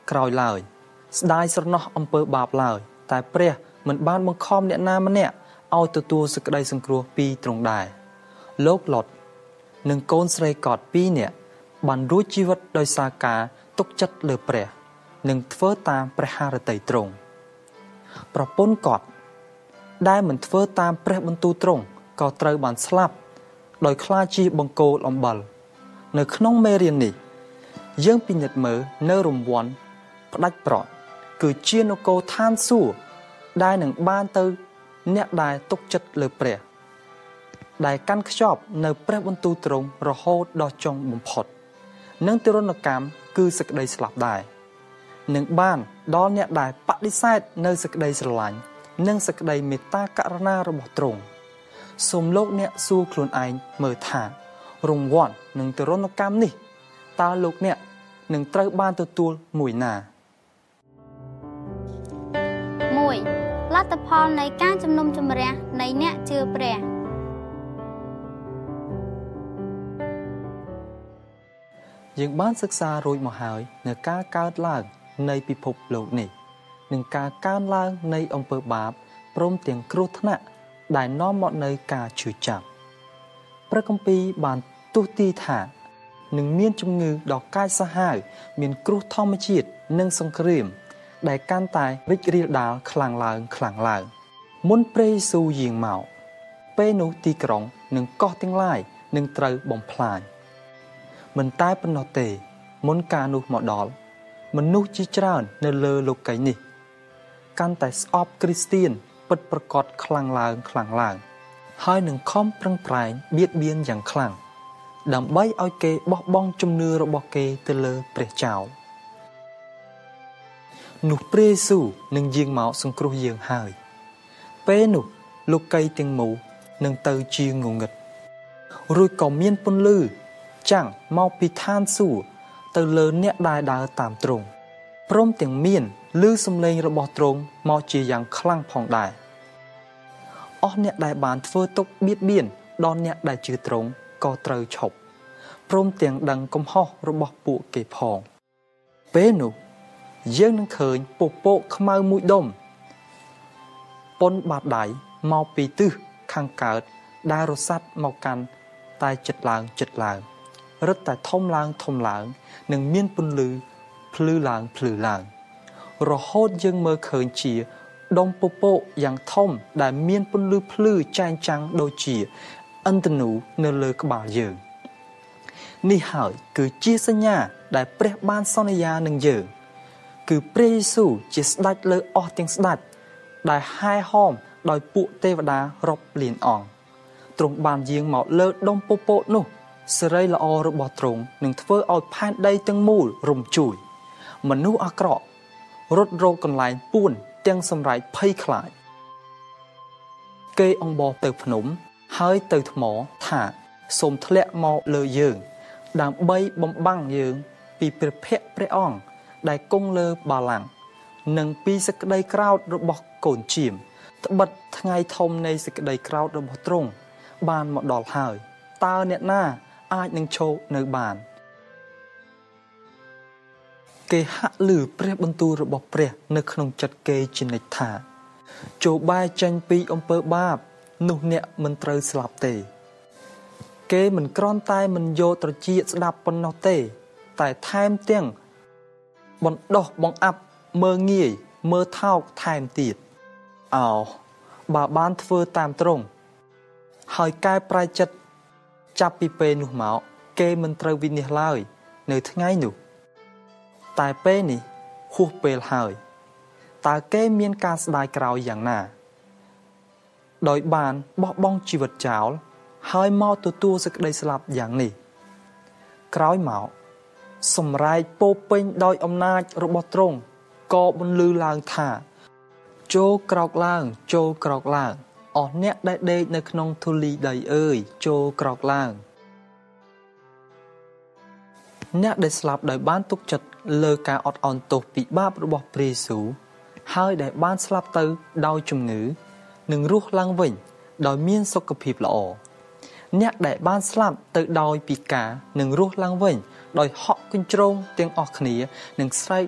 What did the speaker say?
ក្រោយឡើយស្ដាយស្រណោះអំពើបាបឡើយតែព្រះមិនបានបង្ខំអ្នកណាម្នាក់ឲ្យទទួលសេចក្តីសង្គ្រោះពីទ្រង់ដែរលោកឡុតនិងកូនស្រីកត2នាក់បានរួចជីវិតដោយសារការទុកចិត្តលើព្រះនិងធ្វើតាមព្រះハរតីទ្រង់ប្រពន្ធកតដែលមិនធ្វើតាមព្រះបន្ទូលទ្រង់ក៏ត្រូវបានស្លាប់ដោយខ្លាចជាបង្គោលអំបិលនៅក្នុងមេរៀននេះយើងពិនិត្យមើលនៅរង្វាន់ផ្ដាច់ប្រត់គឺជានគរឋានសួគ៌ដែលនឹងបានទៅអ្នកដែលទុកចិត្តលើព្រះដែលកាន់ខ្ជាប់នៅព្រះបន្ទូលទ្រង់រហូតដល់ចុងបំផុតនិងទរណកម្មគឺសេចក្តីស្លាប់ដែរនឹងបានដល់អ្នកដែលបដិសេធនៅសេចក្តីស្រឡាញ់និងសេចក្តីមេត្តាករុណារបស់ទ្រង់សូមលោកអ្នកសួរខ្លួនឯងមើលថារង្វាន់និងទរណកម្មនេះតើលោកអ្នកនឹងត្រូវបានទទួលមួយណា 1. លទ្ធផលនៃការជំនុំជម្រះនៃអ្នកជឿព្រះយើងបានសិក្សារួចមកហើយនៅការកើតឡើងនៃពិភពលោកនេះនិងការកើនឡើងនៃអំពើបាបព្រមទាំងគ្រោះថ្នាក់ដែលនាំមកនូវការឈឺចាប់ព្រះគម្ពីរបានទស្សទាយថានឹងមានជំងឺដ៏កាចសាហាវមានគ្រោះធម្មជាតិនិងសង្គ្រាមដែលកាន់តែរីករាលដាលខ្លាំងឡើងមុនព្រះយេស៊ូវយាងមកពេលនោះទីក្រុងនិងកោះទាំងឡាយនឹងត្រូវបំផ្លាញមិនតែប៉ុណ្ណោះទេមុនការនោះមកដល់មនុស្សជាច្រើននៅលើលោកីយ៍នេះកាន់តែស្អប់គ្រីស្ទានពិតប្រាកដខ្លាំងឡើងហើយនឹងខំប្រឹងប្រែងបៀតបៀនយ៉ាងខ្លាំងដើម្បីឲ្យគេបោះបង់ជំនឿរបស់គេទៅលើព្រះចោលនោះព្រះយេស៊ូវនឹងយាងមកសង្គ្រោះយើងហើយពេលនោះលោកីយ៍ទាំងមូលនឹងទៅជាងងឹតរួចក៏មានពន្លឺចាំងមកពីឋានសួគ៌ទៅលើអ្នកដែលដើរតាមទ្រង់ព្រមទាំងមានឮសំឡេងរបស់ទ្រង់មកជាយ៉ាងខ្លាំងផងដែរអស់អ្នកដែលបានធ្វើទុកបៀតបៀនដល់អ្នកដែលជឿទ្រង់ក៏ត្រូវឈប់ព្រមទាំងដឹងកំហុសរបស់ពួកគេផងពេលនោះយើងនឹងឃើញពពកខ្មៅមួយដុំប៉ុនបាតដៃមកពីទិសខាងកើតដែលរសាត់មកកាន់តែចិត្តឡើងរឹតតែធំឡើងនិងមានពន្លឺភ្លឺឡើងរហូតយើងមើលឃើញជាដុំពពកយ៉ាងធំដែលមានពន្លឺភ្លឺចែងចាំងដូចជាឥន្ទនូនៅលើក្បាលយើងនេះហើយគឺជាសញ្ញាដែលព្រះបានសន្យានឹងយើងគឺព្រះយេស៊ូវជាស្ដេចលើអស់ទាំងស្ដេចដែលហែហមដោយពួកទេវតារាប់លានអង្គទ្រង់បានយាងមកលើដុំពពកនោះសេរីល្អរបស់ទ្រង់នឹងធ្វើឲ្យផែនដីទាំងមូលរំជួយមនុស្សអាក្រក់រត់រកកន្លែងពួនទាំងសម្រែកភ័យខ្លាចគេអង្បរទៅភ្នំហើយទៅថ្មថាសូមធ្លាក់មកលើយើងដើម្បីបំបាំងយើងពីព្រះភ័ក្ត្រព្រះអង្គដែលគង់លើបាឡាំងនិងពីសេចក្តីក្រោធរបស់កូនជាមត្បិតថ្ងៃធំនៃសេចក្តីក្រោធរបស់ទ្រង់បានមកដល់ហើយតើអ្នកណាអាចនឹងឈរនៅបានគេហាក់ឮព្រះបន្ទូលរបស់ព្រះនៅក្នុងចិត្តគេជានិច្ចថាចូលបែរចេញពីអំពើបាបនោះអ្នកមិនត្រូវស្លាប់ទេគេមិនគ្រាន់តែមិនយកត្រចៀកស្ដាប់ប៉ុណ្ណោះទេតែថែមទាំងបណ្ដោះបង្អាប់មើងងាយមើលថោកថែមទៀតបើបានធ្វើតាមទ្រង់ហើយកែប្រែចិត្តចាប់ពីពេលនោះមកគេមិនត្រូវវិនិច្ឆ័យឡើយនៅថ្ងៃនោះតែពេលនេះហួសពេលហើយតើគេមានការស្ដាយក្រោយយ៉ាងណាដោយបានបោះបង់ជីវិតចោលហើយមកទទួលសេចក្តីស្លាប់យ៉ាងនេះក្រោយមកសម្រែកពោពេញដោយអំណាចរបស់ទ្រង់ក៏បន្លឺឡើងថាចូលក្រោកឡើងអស់អ្នកដែលដេកនៅក្នុងធូលីដីអើយចូលក្រោកឡើងអ្នកដែលស្លាប់ដោយបានទុកចិត្តលើការអត់ឱនទោសពីបាបរបស់ព្រះយេស៊ូវហើយដែលបានស្លាប់ទៅដោយជំងឺនឹងរស់ឡើងវិញដោយមានសុខភាពល្អអ្នកដែលបានស្លាប់ទៅដោយពិការនឹងរស់ឡើងវិញដោយហក់កញ្ជ្រោងទាំងអស់គ្នានឹងស្រែក